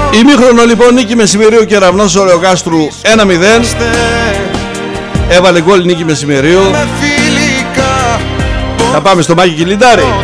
Ημίχρονο λοιπόν, νίκη Μεσημερίου Κεραυνός Ωρεοκάστρου 1-0. Έβαλε γκολ Νίκη Μεσημερίου. Θα πάμε στο Μάκη Κιλιντάρη.